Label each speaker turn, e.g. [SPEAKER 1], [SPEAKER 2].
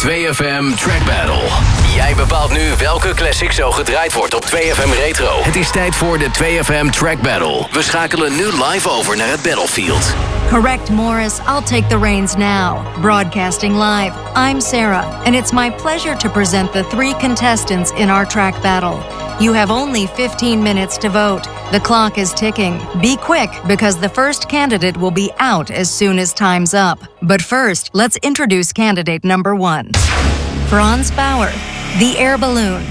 [SPEAKER 1] 2FM Track Battle. Jij bepaalt nu welke classic zo gedraaid wordt op 2FM Retro. Het is tijd voor de 2FM Track Battle. We schakelen nu live over naar het battlefield.
[SPEAKER 2] Correct, Morris. I'll take the reins now. Broadcasting live, I'm Sarah, and it's my pleasure to present the 3 contestants in our track battle. You have only 15 minutes to vote. The clock is ticking. Be quick, because the first candidate will be out as soon as time's up. But first, let's introduce candidate number 1. Franz Bauer, the air balloon.